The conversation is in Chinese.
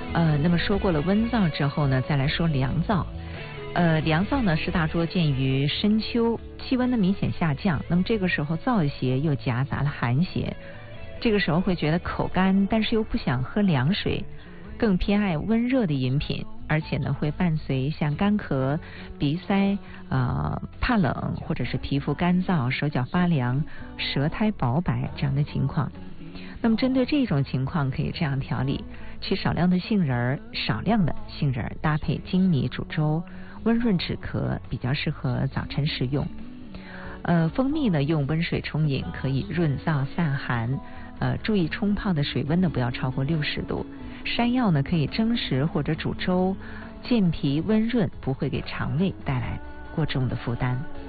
那么说过了温燥之后呢，再来说凉燥。凉燥呢是大多见于深秋，气温呢明显下降，那么这个时候燥邪又夹杂了寒邪，这个时候会觉得口干，但是又不想喝凉水，更偏爱温热的饮品，而且呢会伴随像干咳、鼻塞、怕冷或者是皮肤干燥、手脚发凉、舌苔薄白这样的情况。那么针对这种情况可以这样调理：取少量的杏仁搭配粳米煮粥，温润止咳，比较适合早晨食用。蜂蜜呢用温水冲饮，可以润燥散寒，注意冲泡的水温呢不要超过60度。山药呢可以蒸食或者煮粥，健脾温润，不会给肠胃带来过重的负担。